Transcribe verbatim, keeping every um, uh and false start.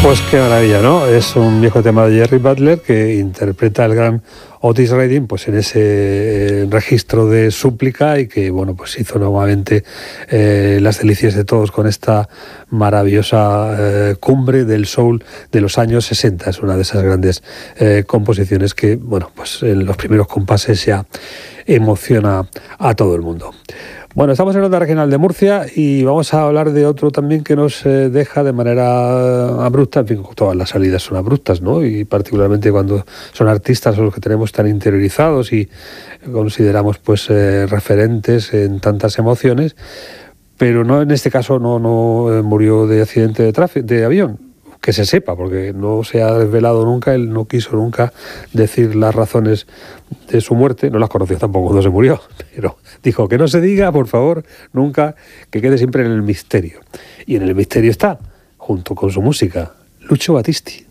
Pues qué maravilla, ¿no? Es un viejo tema de Jerry Butler que interpreta el gran Otis Redding pues en ese eh, registro de súplica y que, bueno, pues hizo nuevamente eh, las delicias de todos con esta maravillosa eh, cumbre del soul de los años sesenta. Es una de esas grandes eh, composiciones que, bueno, pues en los primeros compases ya emociona a todo el mundo. Bueno, estamos en Onda Regional de Murcia y vamos a hablar de otro también que nos eh, deja de manera abrupta. En fin, todas las salidas son abruptas, ¿no? Y particularmente cuando son artistas a los que tenemos tan interiorizados y consideramos pues eh, referentes en tantas emociones, pero no, en este caso no, no eh, murió de accidente de tráfico, de avión. Que se sepa, porque no se ha desvelado nunca, él no quiso nunca decir las razones de su muerte, no las conoció tampoco cuando se murió, pero dijo que no se diga, por favor, nunca, que quede siempre en el misterio. Y en el misterio está, junto con su música, Lucio Battisti.